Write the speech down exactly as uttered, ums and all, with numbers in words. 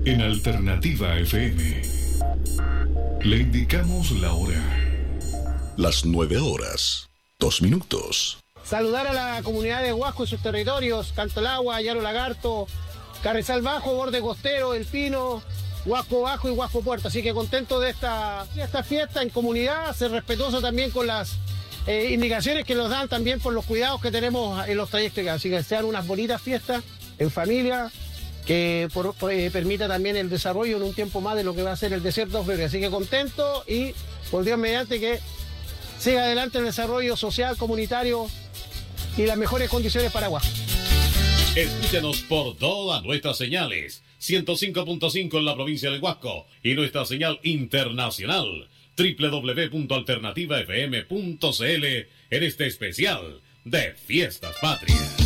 En Alternativa F M le indicamos la hora. Las nueve horas, dos minutos. Saludar a la comunidad de Huasco y sus territorios, Canto el Agua, Llano Lagarto, Carrizal Bajo, Borde Costero, El Pino, Huasco Bajo y Huasco Puerto. Así que contento de esta, de esta fiesta en comunidad, ser respetuoso también con las eh, indicaciones que nos dan también por los cuidados que tenemos en los trayectos. Así que sean unas bonitas fiestas en familia, que por, por, eh, permita también el desarrollo en un tiempo más de lo que va a ser el desierto de Flores. Así que contento y por Dios mediante que siga adelante el desarrollo social, comunitario y las mejores condiciones para Huasco. Escúchanos por todas nuestras señales. ciento cinco punto cinco en la provincia de Huasco y nuestra señal internacional doble u doble u doble u punto alternativa f m punto c l en este especial de Fiestas Patrias.